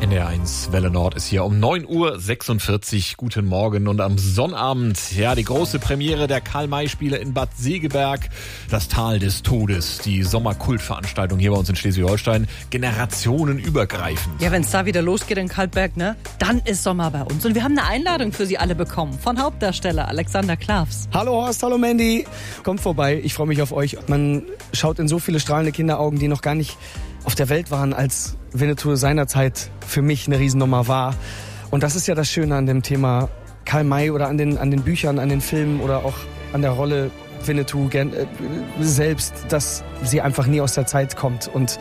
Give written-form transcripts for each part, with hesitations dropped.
NDR1 Welle Nord ist hier um 9:46 Uhr. Guten Morgen und am Sonnabend, ja, die große Premiere der Karl-May-Spiele in Bad Segeberg. Das Tal des Todes, die Sommerkultveranstaltung hier bei uns in Schleswig-Holstein, generationenübergreifend. Ja, wenn es da wieder losgeht in Kaltberg, ne, dann ist Sommer bei uns. Und wir haben eine Einladung für Sie alle bekommen von Hauptdarsteller Alexander Klavs. Hallo Horst, hallo Mandy. Kommt vorbei, ich freue mich auf euch. Man schaut in so viele strahlende Kinderaugen, die noch gar nicht auf der Welt waren, als Winnetou seinerzeit für mich eine Riesennummer war. Und das ist ja das Schöne an dem Thema Karl May oder an den Büchern, an den Filmen oder auch an der Rolle Winnetou selbst, dass sie einfach nie aus der Zeit kommt und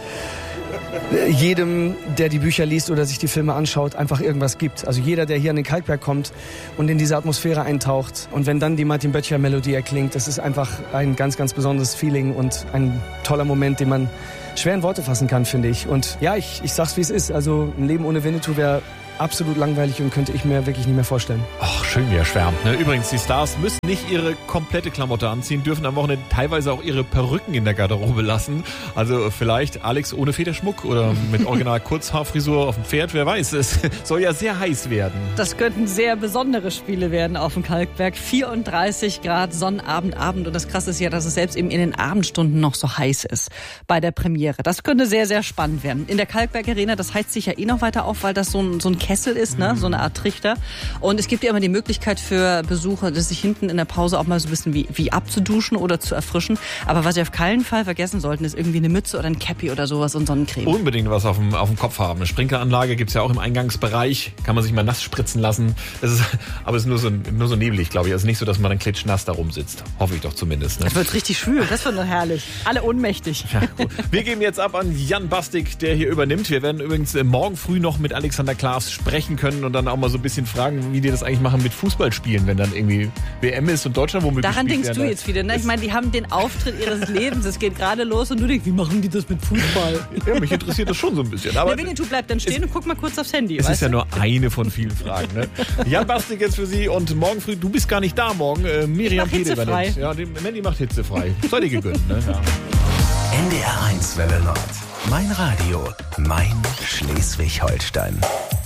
jedem, der die Bücher liest oder sich die Filme anschaut, einfach irgendwas gibt. Also jeder, der hier an den Kalkberg kommt und in diese Atmosphäre eintaucht und wenn dann die Martin Böttcher-Melodie erklingt, das ist einfach ein ganz, ganz besonderes Feeling und ein toller Moment, den man schwer in Worte fassen kann, finde ich. Und ja, ich sag's, wie es ist. Also ein Leben ohne Winnetou wäre absolut langweilig und könnte ich mir wirklich nicht mehr vorstellen. Ach, schön, wie er schwärmt. Ne? Übrigens, die Stars müssen nicht ihre komplette Klamotte anziehen, dürfen am Wochenende teilweise auch ihre Perücken in der Garderobe lassen. Also vielleicht Alex ohne Federschmuck oder mit original Kurzhaarfrisur auf dem Pferd, wer weiß. Es soll ja sehr heiß werden. Das könnten sehr besondere Spiele werden auf dem Kalkberg. 34 Grad, Sonnabend, Abend. Und das Krasse ist ja, dass es selbst eben in den Abendstunden noch so heiß ist bei der Premiere. Das könnte sehr, sehr spannend werden. In der Kalkberg Arena, das heizt sich ja eh noch weiter auf, weil das so ein Kessel ist, ne? So eine Art Trichter. Und es gibt ja immer die Möglichkeit für Besucher, das sich hinten in der Pause auch mal so ein bisschen wie abzuduschen oder zu erfrischen. Aber was Sie auf keinen Fall vergessen sollten, ist irgendwie eine Mütze oder ein Cappy oder sowas und Sonnencreme. Unbedingt was auf dem Kopf haben. Eine Sprinkleranlage gibt's ja auch im Eingangsbereich. Kann man sich mal nass spritzen lassen. Aber es ist nur so neblig, glaube ich. Es ist nicht so, dass man dann klitschnass da rumsitzt. Hoffe ich doch zumindest. Ne? Das wird richtig schwül. Das wird doch herrlich. Alle ohnmächtig. Ja, gut. Wir geben jetzt ab an Jan Bastik, der hier übernimmt. Wir werden übrigens morgen früh noch mit Alexander Klavs sprechen können und dann auch mal so ein bisschen fragen, wie die das eigentlich machen mit Fußballspielen, wenn dann irgendwie WM ist und Deutschland womit Daran denkst du jetzt wieder, ne? Ich meine, die haben den Auftritt ihres Lebens, es geht gerade los und du denkst, wie machen die das mit Fußball? Ja, mich interessiert das schon so ein bisschen. Aber der Winnetou bleibt dann stehen und guck mal kurz aufs Handy. Es ist ja nur eine von vielen Fragen. Ne? Jan Bastik jetzt für Sie und morgen früh, du bist gar nicht da morgen, Miriam Pede übernimmt. Ja, Mandy macht hitzefrei. Sei dir gegönnt. Ne? Ja. NDR1 Welle Nord. Mein Radio, mein Schleswig-Holstein.